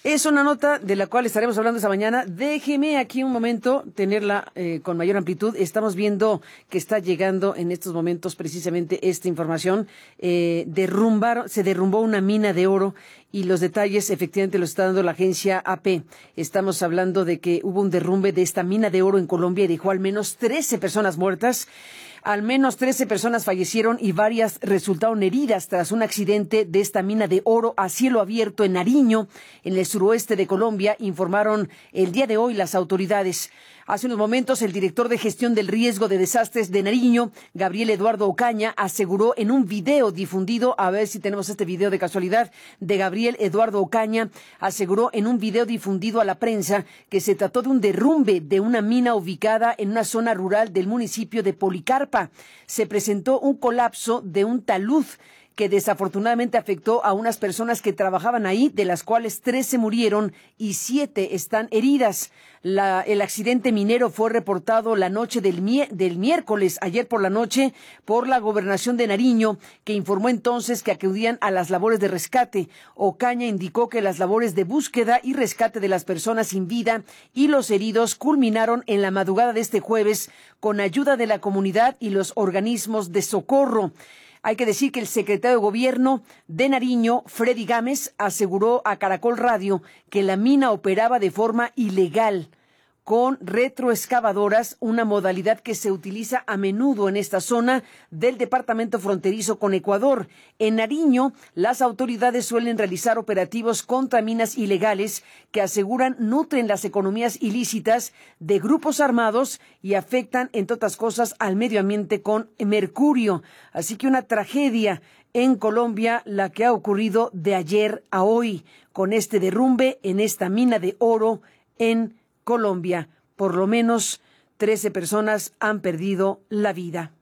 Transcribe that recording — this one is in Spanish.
Es una nota de la cual estaremos hablando esta mañana. Déjeme aquí un momento tenerla con mayor amplitud. Estamos viendo que está llegando en estos momentos precisamente esta información. Se derrumbó una mina de oro y los detalles efectivamente los está dando la agencia AP. Estamos hablando de que hubo un derrumbe de esta mina de oro en Colombia y dejó al menos 13 personas muertas. Al menos 13 personas fallecieron y varias resultaron heridas tras un accidente de esta mina de oro a cielo abierto en Nariño, en el suroeste de Colombia, informaron el día de hoy las autoridades. Hace unos momentos, el director de gestión del riesgo de desastres de Nariño, Gabriel Eduardo Ocaña, aseguró en un video difundido, a ver si tenemos este video de casualidad, de Gabriel Eduardo Ocaña, aseguró en un video difundido a la prensa que se trató de un derrumbe de una mina ubicada en una zona rural del municipio de Policarpa. Se presentó un colapso de un talud que desafortunadamente afectó a unas personas que trabajaban ahí, de las cuales 13 murieron y 7 están heridas. El accidente minero fue reportado la noche del miércoles, ayer por la noche, por la Gobernación de Nariño, que informó entonces que acudían a las labores de rescate. Ocaña indicó que las labores de búsqueda y rescate de las personas sin vida y los heridos culminaron en la madrugada de este jueves con ayuda de la comunidad y los organismos de socorro. Hay que decir que el secretario de Gobierno de Nariño, Freddy Gámez, aseguró a Caracol Radio que la mina operaba de forma ilegal, con retroexcavadoras, una modalidad que se utiliza a menudo en esta zona del departamento fronterizo con Ecuador. En Nariño, las autoridades suelen realizar operativos contra minas ilegales que aseguran nutren las economías ilícitas de grupos armados y afectan, entre otras cosas, al medio ambiente con mercurio. Así que una tragedia en Colombia, la que ha ocurrido de ayer a hoy, con este derrumbe en esta mina de oro en Colombia. Por lo menos 13 personas han perdido la vida.